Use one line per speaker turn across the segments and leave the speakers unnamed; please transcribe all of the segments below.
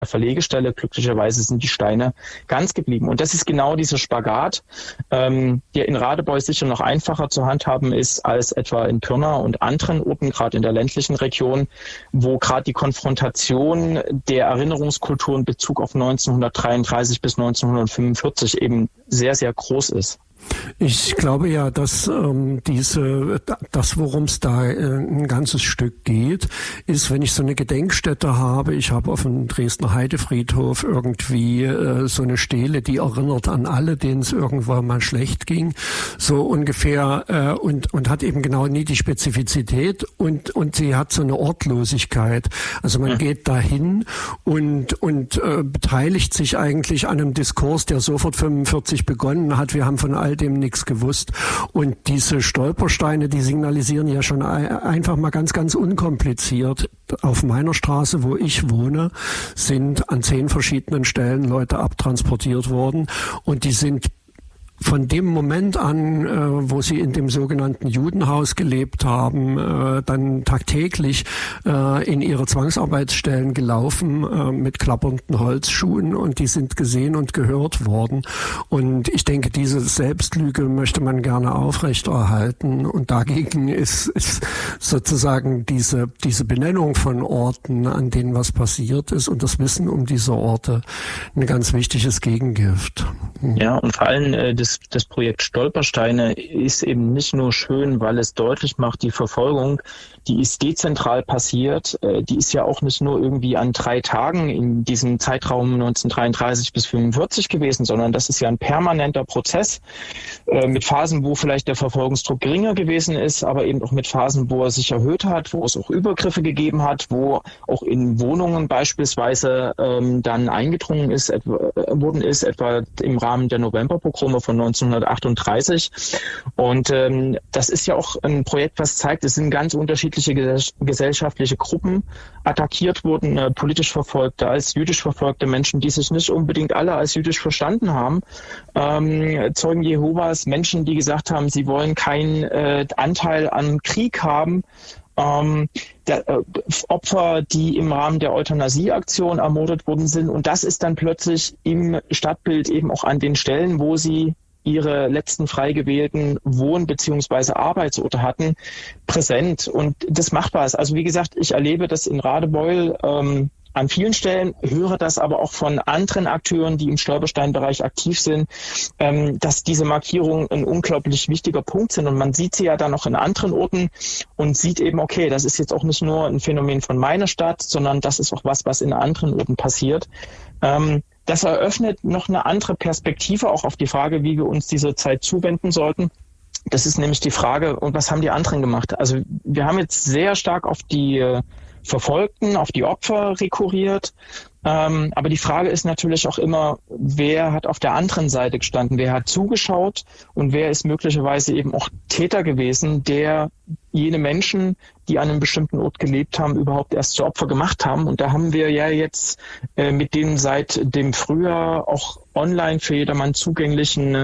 Verlegestelle. Glücklicherweise sind die Steine ganz geblieben. Und das ist genau dieser Spagat, der in Radebeul sicher noch einfacher zu handhaben ist als etwa in Pirna und anderen Orten, gerade in der ländlichen Region, wo gerade die Konfrontation der Erinnerungskultur in Bezug auf 1933 bis 1945 eben sehr, sehr groß ist.
Ich glaube ja, dass das, worum es da ein ganzes Stück geht, ist, wenn ich so eine Gedenkstätte habe, ich habe auf dem Dresdner Heidefriedhof irgendwie so eine Stele, die erinnert an alle, denen es irgendwann mal schlecht ging, so ungefähr, und hat eben genau nie die Spezifität und sie hat so eine Ortlosigkeit. Also man geht dahin und beteiligt sich eigentlich an einem Diskurs, der sofort 45 begonnen hat. Wir haben von all dem nichts gewusst. Und diese Stolpersteine, die signalisieren ja schon einfach mal ganz, ganz unkompliziert. Auf meiner Straße, wo ich wohne, sind an 10 verschiedenen Stellen Leute abtransportiert worden. Und die sind von dem Moment an, wo sie in dem sogenannten Judenhaus gelebt haben, dann tagtäglich in ihre Zwangsarbeitsstellen gelaufen mit klappernden Holzschuhen, und die sind gesehen und gehört worden. Und ich denke, diese Selbstlüge möchte man gerne aufrechterhalten, und dagegen ist sozusagen diese Benennung von Orten, an denen was passiert ist, und das Wissen um diese Orte ein ganz wichtiges Gegengift.
Ja, und vor allem das Projekt Stolpersteine ist eben nicht nur schön, weil es deutlich macht, die Verfolgung, die ist dezentral passiert. Die ist ja auch nicht nur irgendwie an 3 Tagen in diesem Zeitraum 1933 bis 1945 gewesen, sondern das ist ja ein permanenter Prozess mit Phasen, wo vielleicht der Verfolgungsdruck geringer gewesen ist, aber eben auch mit Phasen, wo er sich erhöht hat, wo es auch Übergriffe gegeben hat, wo auch in Wohnungen beispielsweise dann eingedrungen worden ist, etwa im Rahmen der Novemberpogrome von 1938. Und das ist ja auch ein Projekt, was zeigt, es sind ganz unterschiedliche gesellschaftliche Gruppen attackiert wurden, politisch verfolgte, als jüdisch verfolgte Menschen, die sich nicht unbedingt alle als jüdisch verstanden haben. Zeugen Jehovas, Menschen, die gesagt haben, sie wollen keinen Anteil an Krieg haben. Opfer, die im Rahmen der Euthanasieaktion ermordet worden sind. Und das ist dann plötzlich im Stadtbild eben auch an den Stellen, wo sie ihre letzten frei gewählten Wohn- bzw. Arbeitsorte hatten, präsent. Und das macht was. Also wie gesagt, ich erlebe das in Radebeul an vielen Stellen, höre das aber auch von anderen Akteuren, die im Stolpersteinbereich aktiv sind, dass diese Markierungen ein unglaublich wichtiger Punkt sind. Und man sieht sie ja dann auch in anderen Orten und sieht eben, okay, das ist jetzt auch nicht nur ein Phänomen von meiner Stadt, sondern das ist auch was in anderen Orten passiert. Das eröffnet noch eine andere Perspektive auch auf die Frage, wie wir uns dieser Zeit zuwenden sollten. Das ist nämlich die Frage, und was haben die anderen gemacht? Also wir haben jetzt sehr stark auf die Verfolgten, auf die Opfer rekurriert. Aber die Frage ist natürlich auch immer, wer hat auf der anderen Seite gestanden, wer hat zugeschaut und wer ist möglicherweise eben auch Täter gewesen, der jene Menschen, die an einem bestimmten Ort gelebt haben, überhaupt erst zu Opfer gemacht haben. Und da haben wir ja jetzt mit den seit dem Frühjahr auch online für jedermann zugänglichen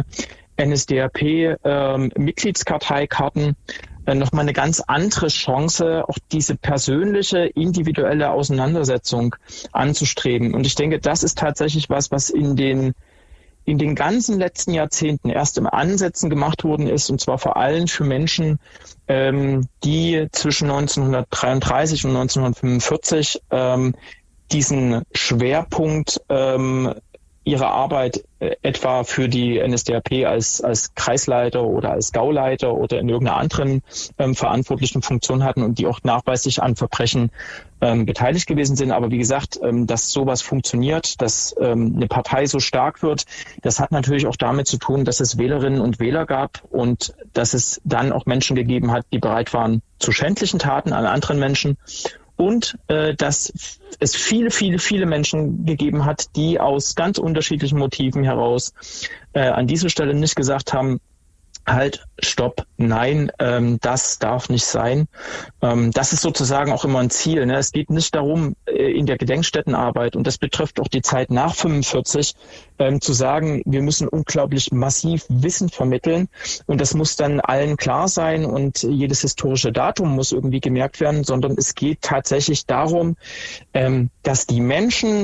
NSDAP-Mitgliedskarteikarten nochmal eine ganz andere Chance, auch diese persönliche, individuelle Auseinandersetzung anzustreben. Und ich denke, das ist tatsächlich was in den ganzen letzten Jahrzehnten erst im Ansätzen gemacht worden ist, und zwar vor allem für Menschen, die zwischen 1933 und 1945 diesen Schwerpunkt ihre Arbeit etwa für die NSDAP als Kreisleiter oder als Gauleiter oder in irgendeiner anderen verantwortlichen Funktion hatten und die auch nachweislich an Verbrechen beteiligt gewesen sind. Aber wie gesagt, dass sowas funktioniert, dass eine Partei so stark wird, das hat natürlich auch damit zu tun, dass es Wählerinnen und Wähler gab und dass es dann auch Menschen gegeben hat, die bereit waren zu schändlichen Taten an anderen Menschen. Und dass es viele, viele, viele Menschen gegeben hat, die aus ganz unterschiedlichen Motiven heraus an dieser Stelle nicht gesagt haben, halt, stopp, nein, das darf nicht sein. Das ist sozusagen auch immer ein Ziel. Ne? Es geht nicht darum, in der Gedenkstättenarbeit, und das betrifft auch die Zeit nach 45, zu sagen, wir müssen unglaublich massiv Wissen vermitteln und das muss dann allen klar sein und jedes historische Datum muss irgendwie gemerkt werden, sondern es geht tatsächlich darum, dass die Menschen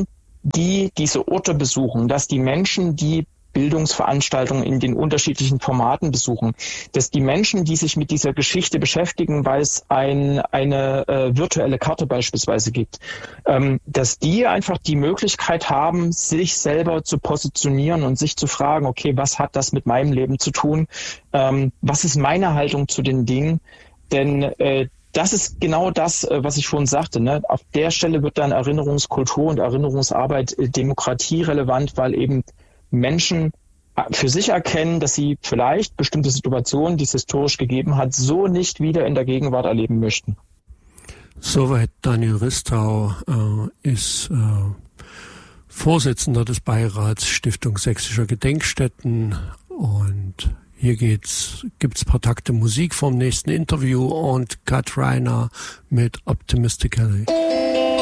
die diese Orte besuchen, dass die Menschen, die Bildungsveranstaltungen in den unterschiedlichen Formaten besuchen, dass die Menschen, die sich mit dieser Geschichte beschäftigen, weil es eine virtuelle Karte beispielsweise gibt, dass die einfach die Möglichkeit haben, sich selber zu positionieren und sich zu fragen, okay, was hat das mit meinem Leben zu tun? Was ist meine Haltung zu den Dingen? Denn das ist genau das, was ich schon sagte. Ne? Auf der Stelle wird dann Erinnerungskultur und Erinnerungsarbeit demokratierelevant, weil eben Menschen für sich erkennen, dass sie vielleicht bestimmte Situationen, die es historisch gegeben hat, so nicht wieder in der Gegenwart erleben möchten.
Soweit Daniel Ristau ist Vorsitzender des Beirats Stiftung Sächsischer Gedenkstätten, und hier gibt's ein paar Takte Musik vom nächsten Interview und Kat Reiner mit Optimistically.